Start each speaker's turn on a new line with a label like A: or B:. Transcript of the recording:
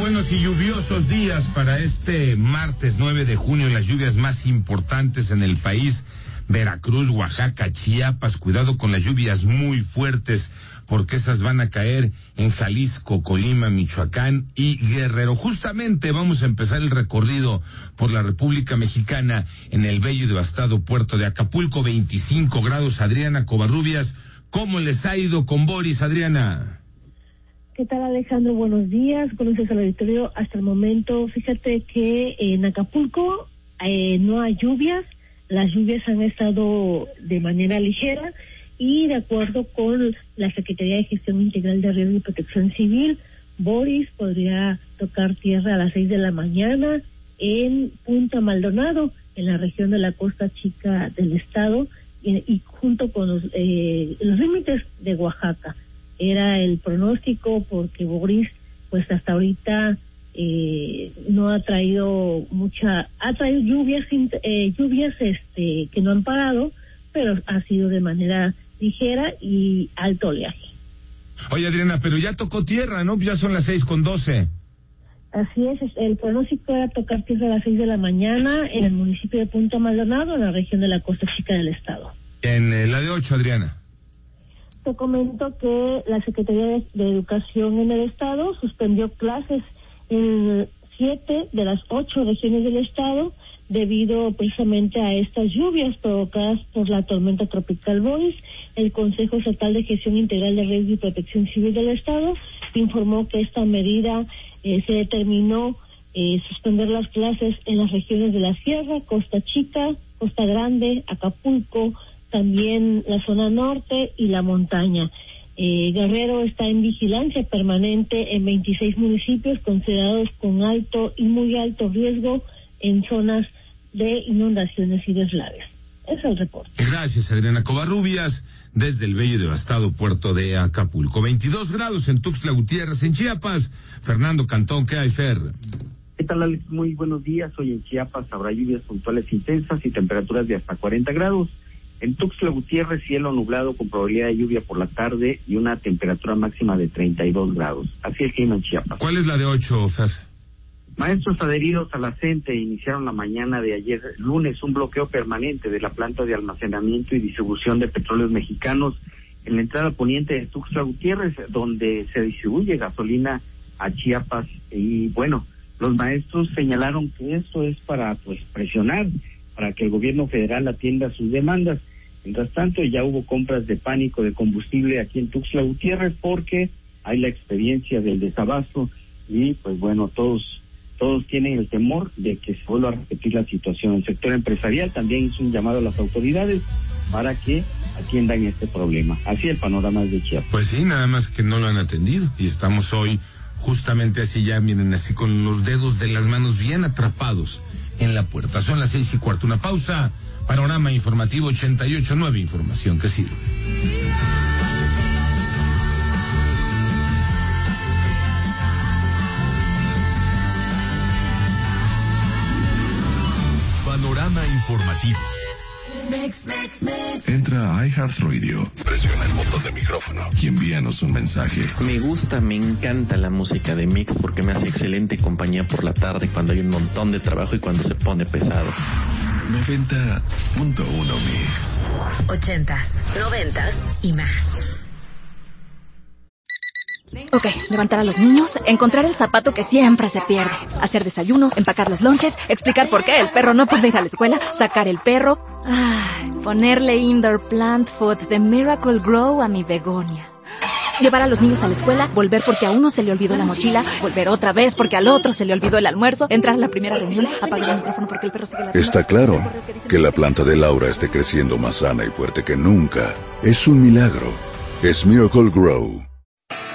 A: buenos y lluviosos días para este martes 9 de junio, las lluvias más importantes en el país, Veracruz, Oaxaca, Chiapas. Cuidado con las lluvias muy fuertes, porque esas van a caer en Jalisco, Colima, Michoacán y Guerrero. Justamente vamos a empezar el recorrido por la República Mexicana en el bello y devastado puerto de Acapulco, 25 grados. Adriana Covarrubias, ¿cómo les ha ido con Boris, Adriana?
B: ¿Qué tal, Alejandro? Buenos días. Conoces al auditorio. Hasta el momento, fíjate que en Acapulco no hay lluvias. Las lluvias han estado de manera ligera y de acuerdo con la Secretaría de Gestión Integral de Riesgo y Protección Civil, Boris podría tocar tierra a las 6 de la mañana en Punta Maldonado, en la región de la Costa Chica del estado y junto con los límites de Oaxaca. Era el pronóstico porque Boris, pues hasta ahorita no ha traído ha traído lluvias que no han parado, pero ha sido de manera ligera y alto oleaje.
A: Oye, Adriana, pero ya tocó tierra, ¿no? Ya son las 6:12.
B: Así es, el pronóstico era tocar tierra a las 6 de la mañana en el municipio de Punta Maldonado, en la región de la Costa Chica del estado.
A: En la de 8, Adriana.
B: Te comento que la Secretaría de Educación en el estado suspendió clases en 7 de las 8 regiones del estado debido precisamente a estas lluvias provocadas por la tormenta tropical Boris. El Consejo Estatal de Gestión Integral de Riesgo y Protección Civil del estado informó que esta medida se determinó suspender las clases en las regiones de la Sierra, Costa Chica, Costa Grande, Acapulco, también la zona norte y la montaña. Guerrero está en vigilancia permanente en 26 municipios considerados con alto y muy alto riesgo en zonas de inundaciones y deslaves. Es el reporte.
A: Gracias, Adriana Covarrubias, desde el bello y devastado puerto de Acapulco. 22 grados en Tuxtla Gutiérrez, en Chiapas. Fernando Cantón, ¿qué hay, Fer?
C: ¿Qué tal, Alex? Muy buenos días. Hoy en Chiapas habrá lluvias puntuales intensas y temperaturas de hasta 40 grados. En Tuxtla Gutiérrez, cielo nublado con probabilidad de lluvia por la tarde y una temperatura máxima de 32 grados. Así es clima en Chiapas.
A: ¿Cuál es la de 8, Fer?
C: Maestros adheridos a la CENTE iniciaron la mañana de ayer lunes un bloqueo permanente de la planta de almacenamiento y distribución de petróleos mexicanos en la entrada poniente de Tuxtla Gutiérrez, donde se distribuye gasolina a Chiapas. Y bueno, los maestros señalaron que esto es para presionar, para que el gobierno federal atienda sus demandas. Mientras tanto, ya hubo compras de pánico de combustible aquí en Tuxtla Gutiérrez porque hay la experiencia del desabasto y pues bueno, todos tienen el temor de que se vuelva a repetir la situación. El sector empresarial también hizo un llamado a las autoridades para que atiendan este problema. Así el panorama de Chiapas.
A: Pues sí, nada más que no lo han atendido y estamos hoy justamente así, ya miren, así con los dedos de las manos bien atrapados en la puerta. Son las 6:15. Una pausa. Panorama Informativo 88.9, información que sirve.
D: Panorama Informativo. Entra a iHeartRadio, presiona el botón de micrófono y envíanos un mensaje.
E: Me encanta la música de Mix porque me hace excelente compañía por la tarde cuando hay un montón de trabajo y cuando se pone pesado.
D: 90.1 Mix.
F: 80s, 90s y más.
G: Ok, levantar a los niños, encontrar el zapato que siempre se pierde, hacer desayuno, empacar los lonches, explicar por qué el perro no puede ir a la escuela, sacar el perro, ponerle indoor plant food de Miracle Grow a mi begonia. Llevar a los niños a la escuela, volver porque a uno se le olvidó la mochila, volver otra vez porque al otro se le olvidó el almuerzo, entrar a la primera reunión, apagar el micrófono porque el perro sigue ladrando.
D: Está claro que la planta de Laura esté creciendo más sana y fuerte que nunca. Es un milagro. Es Miracle Grow.